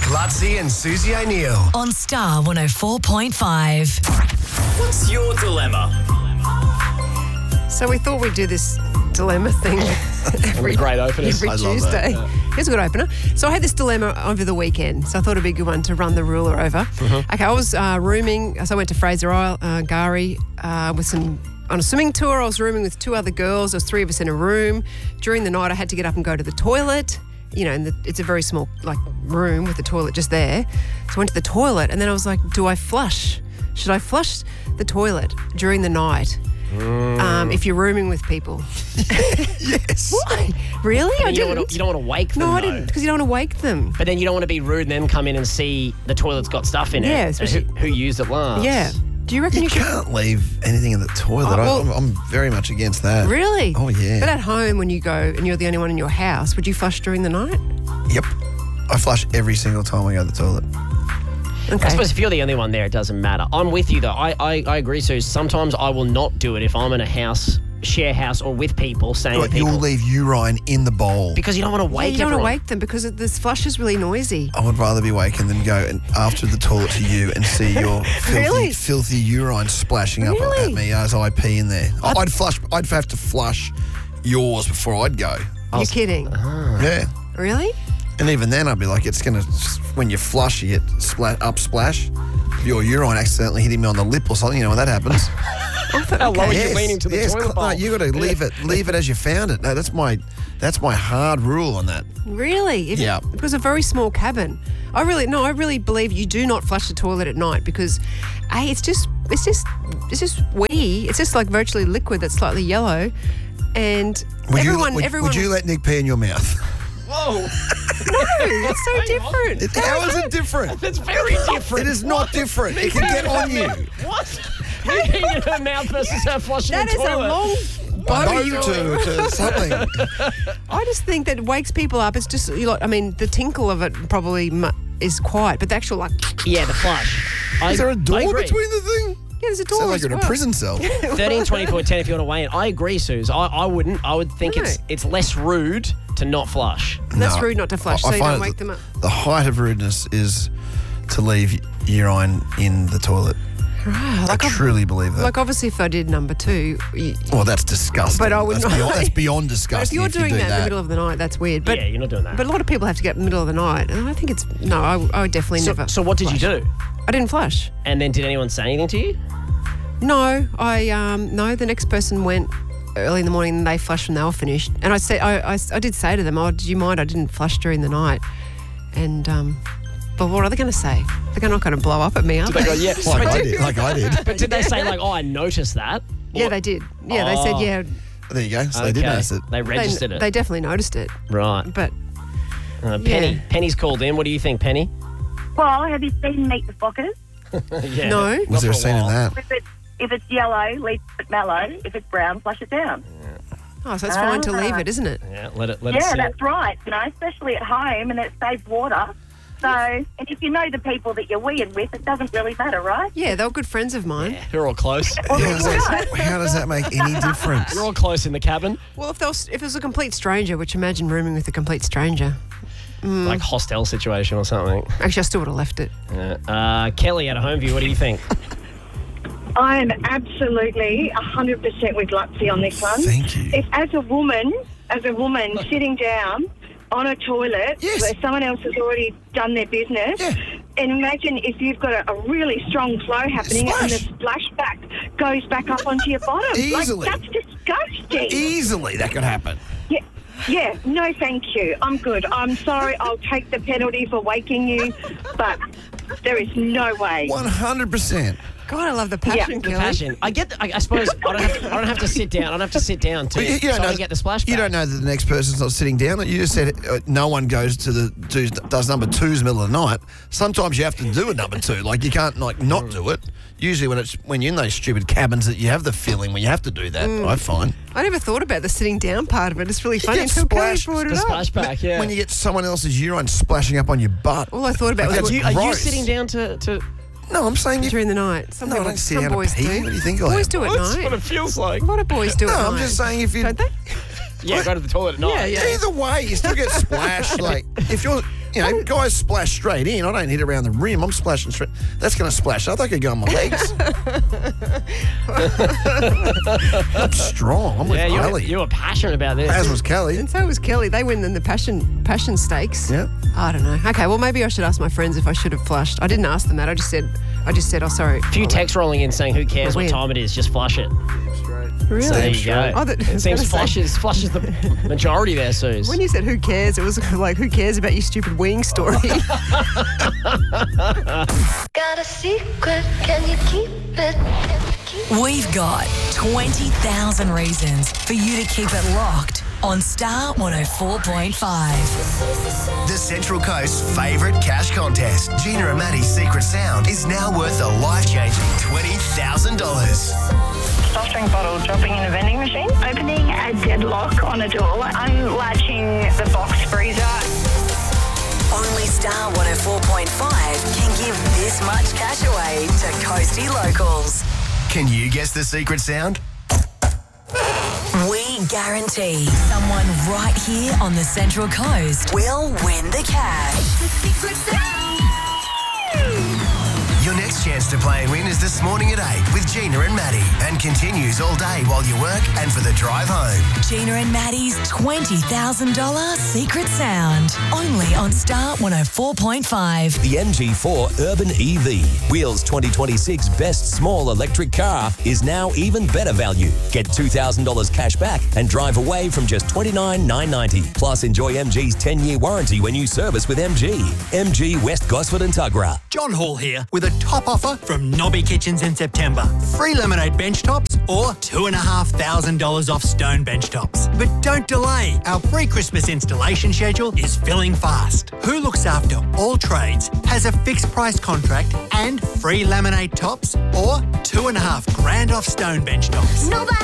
Lutzi and Susie O'Neill. On Star 104.5. What's your dilemma? So we thought we'd do this dilemma thing every Great opening. every I love Tuesday. that. Here's a good opener. So I had this dilemma over the weekend, so I thought it'd be a good one to run the ruler over. Okay, I was rooming, so I went to Fraser Isle, Gari, on a swimming tour. I was rooming with two other girls. There was three of us in a room. During the night, I had to get up and go to the toilet. You know, and it's a very small room with the toilet just there. So I went to the toilet, and then I was like, do I flush? Should I flush the toilet during the night? If you're rooming with people. Yes. Why? Really? I You didn't. don't want to wake them. No, I though. didn't, because you don't want to wake them. But then you don't want to be rude and then come in and see the toilet's got stuff in it. Yeah, And especially- who used it last. Yeah. Do you reckon You you should? can't leave anything in the toilet. Oh, well- I'm very much against that. Really? Oh, yeah. But at home, when you go and you're the only one in your house, would you flush during the night? Yep. I flush every single time I go to the toilet. Okay. I suppose if you're the only one there, it doesn't matter. I'm with you, though. I agree, Sue. Sometimes I will not do it if I'm in a house, share house, or with people, staying with But people. you'll leave urine in the bowl. Because you don't want to Yeah, wake you don't want everyone. to wake them because this flush is really noisy. I would rather be waking than go and after the toilet to you and see your Really? filthy urine splashing up Really? at me as I pee in there. I'd have to flush yours before I'd go. You're kidding. Yeah. Really? And even then, I'd be like, it's going to, when you flush, you get splash. Your urine accidentally hitting me on the lip or something, you know when that happens. How low are you leaning to the toilet bowl? No, you got to leave it as you found it. No, that's my hard rule on that. Really? Yeah. It was a very small cabin. I really believe you do not flush the toilet at night because, it's just wee. It's just like virtually liquid that's slightly yellow, and Would everyone. you let Nick pee in your mouth? Whoa. No, it's so different. How is it different? That's very different. It is not different. It can get on you. What? You peeing in her mouth versus her flushing That the is a toilet. long Bow to something. I just think that it wakes people up. It's just, the tinkle of it probably is quiet, but the actual Yeah, the flush. Is there a I door agree. between the thing? yeah, there's a door. Sounds like as you're in a well. prison cell. 13, 24, 10 if you want to weigh in. I agree, Suze. I wouldn't. I would think No. it's less rude to not flush. That's No. rude not to flush, I so you find don't it wake them up. The height of rudeness is to leave urine in the toilet. I truly believe that. Like obviously, if I did number two, Well, that's disgusting. But I would that's not. Beyond, that's beyond but if disgusting. you're if you doing do that in the middle of the night, that's weird. But Yeah, you're not doing that. But a lot of people have to get in the middle of the night, and I think it's no. I would definitely never. So what did you flush. do? I didn't flush. And then did anyone say anything to you? No, no. The next person went early in the morning, and they flushed when they were finished. And I said, I did say to them, "Oh, did you mind? I didn't flush during the night." And but what are they going to say? They're not going to blow up at me, are they? Yeah. like I did. But did they say like, "Oh, I noticed that"? Yeah, they did. Yeah, they said, yeah. There you go. So they did Okay. notice it. They registered it. They definitely noticed it. Right. But Penny. Yeah. Penny's called in. What do you think, Penny? Well, have you seen Meet the Fockers? Yeah. no. Was there a scene in that? If it's yellow, leave it mellow. If it's brown, flush it down. Oh, so it's fine to leave it, isn't it? Yeah, let it Yeah, sit. that's right. Especially at home, and it saves water. So, and if you know the people that you're weird with, it doesn't really matter, right? Yeah, they were good friends of mine. Yeah, you're all close. How does that make any difference? You're all close in the cabin. Well, if it was a complete stranger, which imagine rooming with a complete stranger. Like hostel situation or something. Actually, I still would have left it. Yeah. Kelly at Homeview, what do you think? I am absolutely 100% with Lutzi on this one. Thank you. If as a woman sitting down on a toilet Yes. where someone else has already done their business, Yeah. and imagine if you've got a really strong flow happening and the Splash. splashback goes back up onto your bottom. Easily. Like, that's disgusting. Easily that could happen. Yeah, no thank you. I'm good. I'm sorry, I'll take the penalty for waking you, but there is no way. 100%. God, I love the passion, Yeah, The Kelly. passion. I suppose I don't have to sit down. I don't have to sit down to You don't know, get the splashback. You don't know that the next person's not sitting down. You just said no one goes to does number twos middle of the night. Sometimes you have to do a number two. Like you can't not do it. Usually when you're in those stupid cabins that you have the feeling when you have to do that. I find. I never thought about the sitting down part of it. It's really funny get until Kelly splashed. brought it The up. splashback, yeah. When you get someone else's urine splashing up on your butt. All I thought about Like, was that's Are you gross. sitting down to No, I'm saying you. during the night. Some No, I people- don't sit some down to boys pee. do. What do you think I Boys am? do at That's night. what it feels like. A lot of boys do No, at night. I'm just saying if you. Don't they? Yeah, go to the toilet at night. Yeah. Either way, you still get splashed. Like if you're you know, guys splash straight in. I don't hit around the rim. I'm splashing straight. That's going to splash up. That could go on my legs. I'm strong. I'm with Kelly. You were passionate about this. As was Kelly. And so was Kelly. They win in the passion stakes. Yeah. I don't know. Okay, well, maybe I should ask my friends if I should have flushed. I didn't ask them that. I just said, oh, sorry. A few texts rolling in saying, who cares what Weird. time it is, just flush it. Really? So there you go. Oh, It seems flushes the majority there, Suze. When you said who cares, it was like, who cares about your stupid wing story? Got a secret, can you keep it? We've got 20,000 reasons for you to keep it locked on Star 104.5. The Central Coast's favourite cash contest, Gina and Maddie's Secret Sound, is now worth a life-changing $20,000. Soft drink bottle dropping in a vending machine. Opening a deadlock on a door. Unlatching the box freezer. Only Star 104.5 can give this much cash away to Coastie locals. Can you guess the secret sound? We guarantee someone right here on the Central Coast will win the cash. The secret sound. Your next chance to play and win is this morning at 8 with Gina and Maddie, and continues all day while you work and for the drive home. Gina and Maddie's $20,000 secret sound. Only on Star 104.5. The MG4 Urban EV, Wheels 2026 best small electric car, is now even better value. Get $2,000 cash back and drive away from just $29,990. Plus, enjoy MG's 10-year warranty when you service with MG. MG West Gosford and Tuggerah. John Hall here with a top offer from Nobby Kitchens in September. Free laminate bench tops or $2,500 off stone bench tops. But don't delay. Our pre-Christmas installation schedule is filling fast. Who looks after all trades has a fixed price contract and free laminate tops or $2,500 off stone bench tops. Nobody.